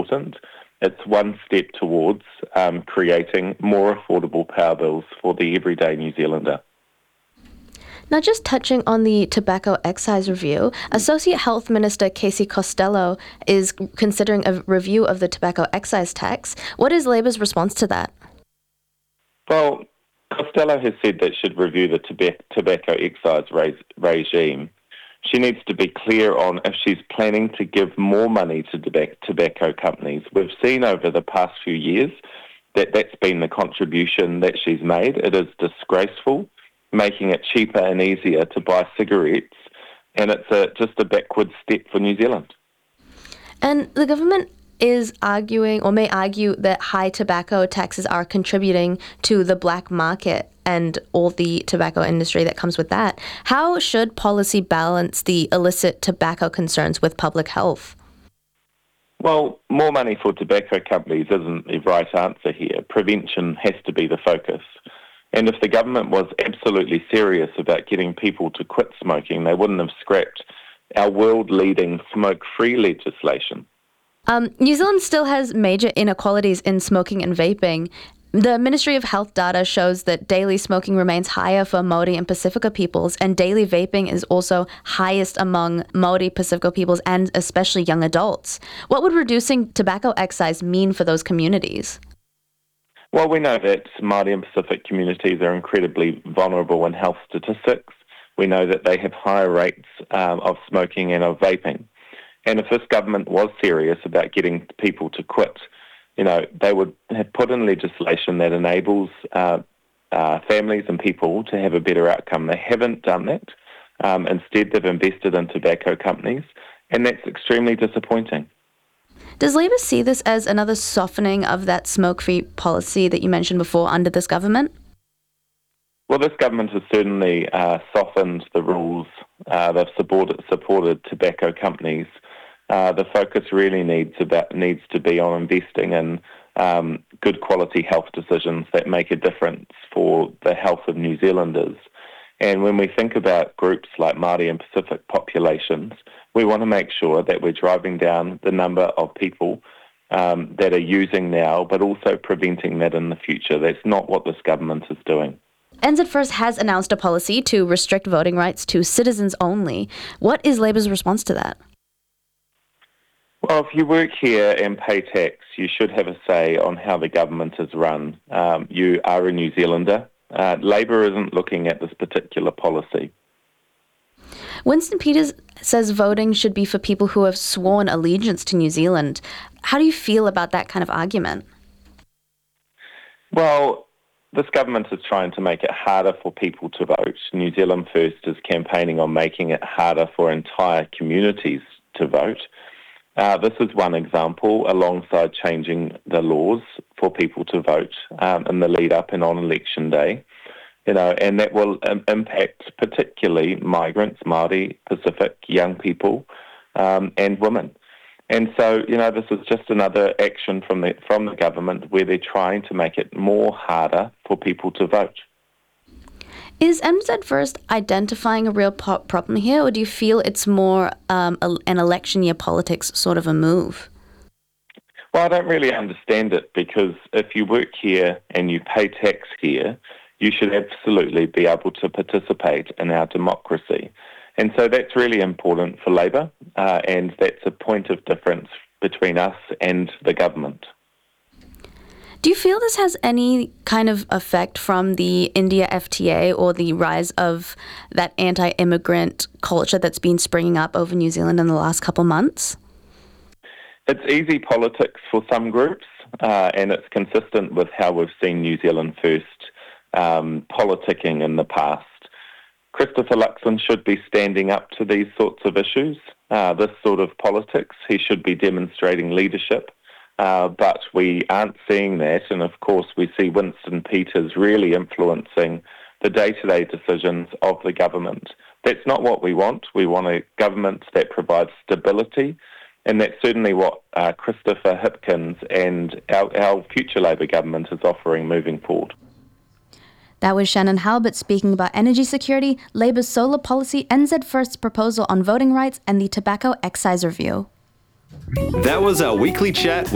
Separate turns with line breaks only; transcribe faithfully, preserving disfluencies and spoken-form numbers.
important. It's one step towards um, creating more affordable power bills for the everyday New Zealander.
Now, just touching on the tobacco excise review, Associate Health Minister Casey Costello is considering a review of the tobacco excise tax. What is Labor's response to that?
Well, Costello has said that she'd review the toba- tobacco excise re- regime. She needs to be clear on if she's planning to give more money to tobac- tobacco companies. We've seen over the past few years that that's been the contribution that she's made. It is disgraceful, making it cheaper and easier to buy cigarettes, and it's a, just a backward step for New Zealand.
And the government is arguing, or may argue, that high tobacco taxes are contributing to the black market and all the tobacco industry that comes with that. How should policy balance the illicit tobacco concerns with public health?
Well, more money for tobacco companies isn't the right answer here. Prevention has to be the focus. And if the government was absolutely serious about getting people to quit smoking, they wouldn't have scrapped our world-leading smoke-free legislation.
Um, New Zealand still has major inequalities in smoking and vaping. The Ministry of Health data shows that daily smoking remains higher for Māori and Pacifica peoples, and daily vaping is also highest among Māori, Pacifica peoples, and especially young adults. What would reducing tobacco excise mean for those communities?
Well, we know that Māori and Pacific communities are incredibly vulnerable in health statistics. We know that they have higher rates um, of smoking and of vaping. And if this government was serious about getting people to quit, you know, they would have put in legislation that enables uh, uh, families and people to have a better outcome. They haven't done that. Um, instead, they've invested in tobacco companies, and that's extremely disappointing.
Does Labor see this as another softening of that smoke-free policy that you mentioned before under this government?
Well, this government has certainly uh, softened the rules. Uh, they've supported, supported tobacco companies. Uh, the focus really needs about needs to be on investing in um, good quality health decisions that make a difference for the health of New Zealanders. And when we think about groups like Māori and Pacific populations, we want to make sure that we're driving down the number of people um, that are using now, but also preventing that in the future. That's not what this government is doing.
N Z First has announced a policy to restrict voting rights to citizens only. What is Labor's response to that?
Well, if you work here and pay tax, you should have a say on how the government is run. Um, you are a New Zealander. Uh, Labor isn't looking at this particular policy.
Winston Peters says voting should be for people who have sworn allegiance to New Zealand. How do you feel about that kind of argument?
Well, this government is trying to make it harder for people to vote. New Zealand First is campaigning on making it harder for entire communities to vote. Uh, this is one example, alongside changing the laws for people to vote um, in the lead up and on election day. You know, and that will um, impact particularly migrants, Māori, Pacific, young people, um, and women. And so, you know, this is just another action from the from the government where they're trying to make it more harder for people to vote.
Is N Z First identifying a real po- problem here, or do you feel it's more um, a, an election year politics sort of a move?
Well, I don't really understand it, because if you work here and you pay tax here, you should absolutely be able to participate in our democracy. And so that's really important for Labor, uh, and that's a point of difference between us and the government.
Do you feel this has any kind of effect from the India F T A or the rise of that anti-immigrant culture that's been springing up over New Zealand in the last couple months?
It's easy politics for some groups, uh, and it's consistent with how we've seen New Zealand First um, politicking in the past. Christopher Luxon should be standing up to these sorts of issues, uh, this sort of politics. He should be demonstrating leadership. Uh, but we aren't seeing that, and of course we see Winston Peters really influencing the day-to-day decisions of the government. That's not what we want. We want a government that provides stability, and that's certainly what uh, Christopher Hipkins and our, our future Labor government is offering moving forward.
That was Shannon Halbert speaking about energy security, Labor's solar policy, N Z First's proposal on voting rights, and the tobacco excise review.
That was our weekly chat